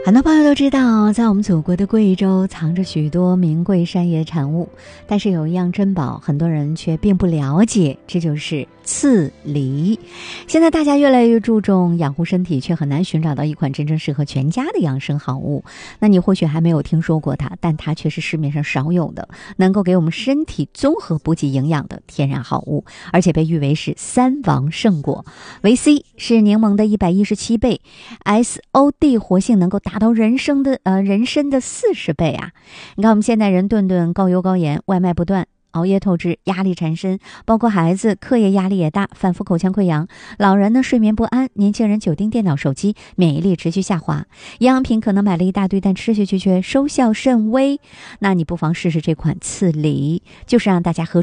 很多朋友都知道，在我们祖国的贵州藏着许多名贵山野产物，但是有一样珍宝很多人却并不了解，这就是刺梨。现在大家越来越注重养护身体，却很难寻找到一款真正适合全家的养生好物。那你或许还没有听说过它，但它却是市面上少有的能够给我们身体综合补给营养的天然好物，而且被誉为是三王圣果。维 C 是柠檬的117倍， SOD 活性能够达到人参的40倍啊！你看我们现代人顿顿高油高盐，外卖不断，熬夜透支，压力缠身，包括孩子课业压力也大，反复口腔溃疡，老人呢睡眠不安，年轻人久盯电脑手机，免疫力持续下滑，营养品可能买了一大堆，但吃下去却收效甚微。那你不妨试试这款刺梨，就是让大家和